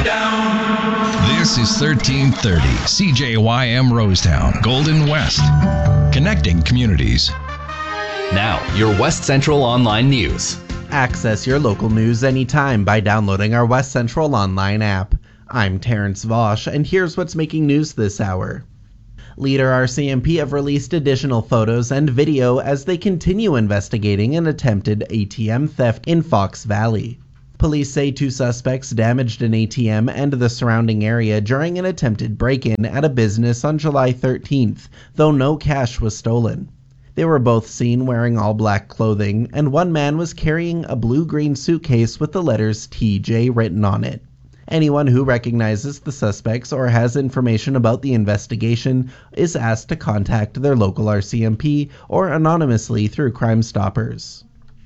This is 1330 CJYM Rosetown, Golden West. Connecting communities. Now, your West Central Online News. Access your local news anytime by downloading our West Central Online app. I'm Terrence Vosch, and here's what's making news this hour. Leader RCMP have released additional photos and video as they continue investigating an attempted ATM theft in Fox Valley. Police say 2 suspects damaged an ATM and the surrounding area during an attempted break-in at a business on July 13th, though no cash was stolen. They were both seen wearing all black clothing, and one man was carrying a blue-green suitcase with the letters TJ written on it. Anyone who recognizes the suspects or has information about the investigation is asked to contact their local RCMP or anonymously through Crime Stoppers.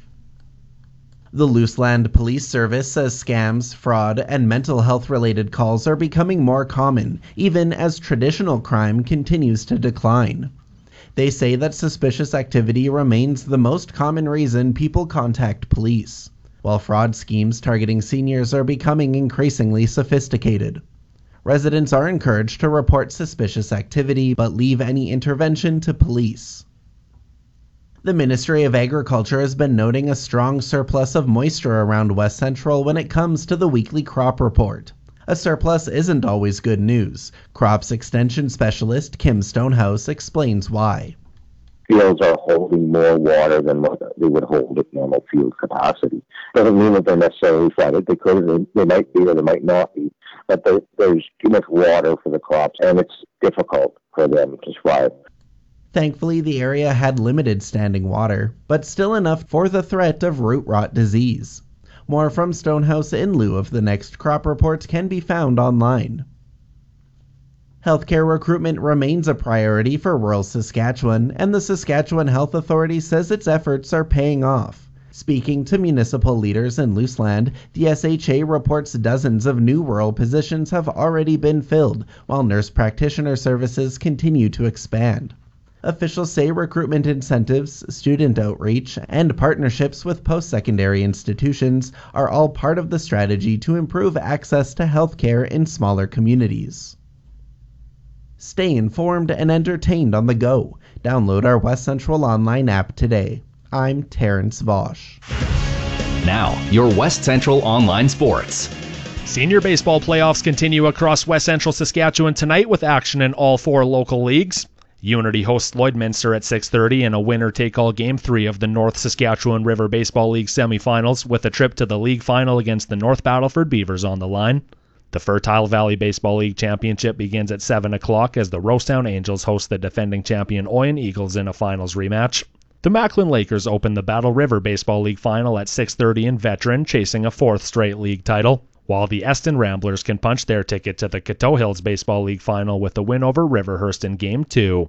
The Luseland Police Service says scams, fraud, and mental health-related calls are becoming more common, even as traditional crime continues to decline. They say that suspicious activity remains the most common reason people contact police, while fraud schemes targeting seniors are becoming increasingly sophisticated. Residents are encouraged to report suspicious activity, but leave any intervention to police. The Ministry of Agriculture has been noting a strong surplus of moisture around West Central when it comes to the weekly crop report. A surplus isn't always good news. Crops Extension Specialist Kim Stonehouse explains why. Fields are holding more water than what they would hold at normal field capacity. Doesn't mean that they're necessarily flooded. They might be or they might not be, but there's too much water for the crops, and it's difficult for them to thrive. Thankfully, the area had limited standing water, but still enough for the threat of root rot disease. More from Stonehouse in lieu of the next crop report can be found online. Healthcare recruitment remains a priority for rural Saskatchewan, and the Saskatchewan Health Authority says its efforts are paying off. Speaking to municipal leaders in Luseland, the SHA reports dozens of new rural positions have already been filled, while nurse practitioner services continue to expand. Officials say recruitment incentives, student outreach, and partnerships with post-secondary institutions are all part of the strategy to improve access to healthcare in smaller communities. Stay informed and entertained on the go. Download our West Central Online app today. I'm Terrence Vosch. Now, your West Central Online Sports. Senior baseball playoffs continue across West Central Saskatchewan tonight with action in all 4 local leagues. Unity hosts Lloydminster at 6:30 in a winner-take-all Game 3 of the North Saskatchewan River Baseball League semifinals, with a trip to the league final against the North Battleford Beavers on the line. The Fertile Valley Baseball League Championship begins at 7 o'clock as the Rosetown Angels host the defending champion Oyen Eagles in a finals rematch. The Macklin Lakers open the Battle River Baseball League final at 6:30 in Veteran, chasing a 4th straight league title, while the Eston Ramblers can punch their ticket to the Coteau Hills Baseball League final with a win over Riverhurst in Game 2.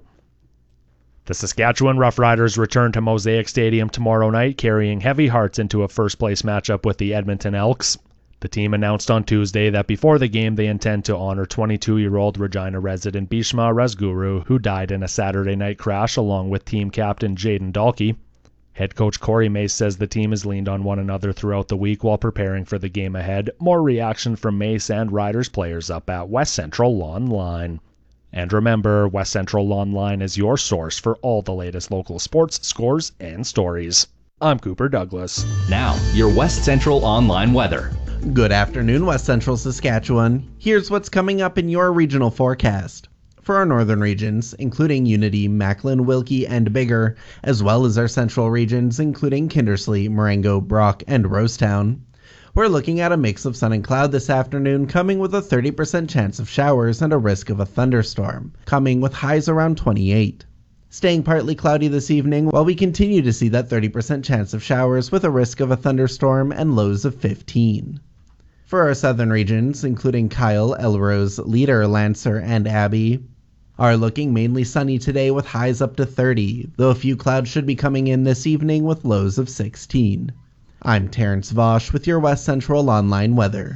The Saskatchewan Roughriders return to Mosaic Stadium tomorrow night, carrying heavy hearts into a first-place matchup with the Edmonton Elks. The team announced on Tuesday that before the game they intend to honor 22-year-old Regina resident Bhishma Razguru, who died in a Saturday night crash, along with team captain Jaden Dalkey. Head coach Corey Mace says the team has leaned on one another throughout the week while preparing for the game ahead. More reaction from Mace and Riders players up at West Central Online. And remember, West Central Online is your source for all the latest local sports, scores, and stories. I'm Cooper Douglas. Now, your West Central Online weather. Good afternoon, West Central Saskatchewan. Here's what's coming up in your regional forecast. For our northern regions, including Unity, Macklin, Wilkie, and Biggar, as well as our central regions, including Kindersley, Marengo, Brock, and Rosetown, we're looking at a mix of sun and cloud this afternoon, coming with a 30% chance of showers and a risk of a thunderstorm, coming with highs around 28. Staying partly cloudy this evening, while we continue to see that 30% chance of showers with a risk of a thunderstorm and lows of 15. For our southern regions, including Kyle, Elrose, Leader, Lancer, and Abbey, are looking mainly sunny today with highs up to 30, though a few clouds should be coming in this evening with lows of 16. I'm Terrence Vosch with your West Central Online weather.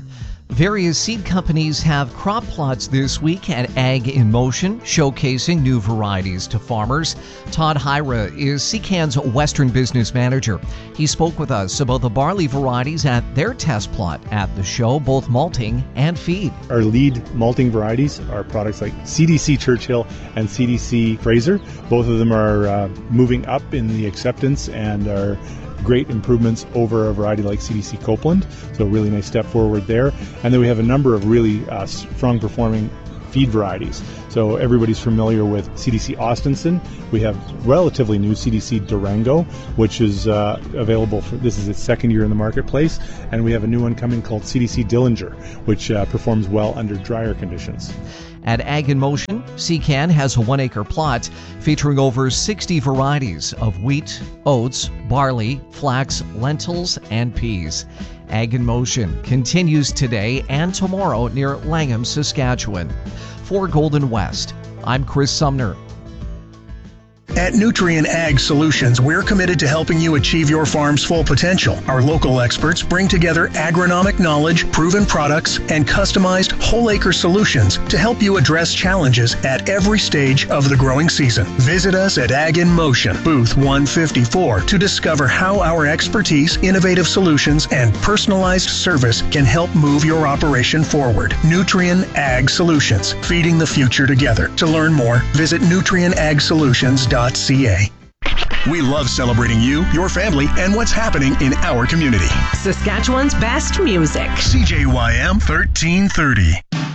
Various seed companies have crop plots this week at Ag in Motion, showcasing new varieties to farmers. Todd Hyra is CCAN's Western Business Manager. He spoke with us about the barley varieties at their test plot at the show, both malting and feed. Our lead malting varieties are products like CDC Churchill and CDC Fraser. Both of them are moving up in the acceptance and are great improvements over a variety like CDC Copeland, so a really nice step forward there. And then we have a number of really strong performing feed varieties. So everybody's familiar with CDC Austenson. We have relatively new CDC Durango, which is available for, this is its second year in the marketplace. And we have a new one coming called CDC Dillinger, which performs well under drier conditions. At Ag in Motion, CCAN has a 1-acre plot featuring over 60 varieties of wheat, oats, barley, flax, lentils, and peas. Ag in Motion continues today and tomorrow near Langham, Saskatchewan. For Golden West, I'm Chris Sumner. At Nutrien Ag Solutions, we're committed to helping you achieve your farm's full potential. Our local experts bring together agronomic knowledge, proven products, and customized whole-acre solutions to help you address challenges at every stage of the growing season. Visit us at Ag in Motion, booth 154, to discover how our expertise, innovative solutions, and personalized service can help move your operation forward. Nutrien Ag Solutions, feeding the future together. To learn more, visit nutrienagsolutions.ca. We love celebrating you, your family, and what's happening in our community. Saskatchewan's best music. CJYM 1330.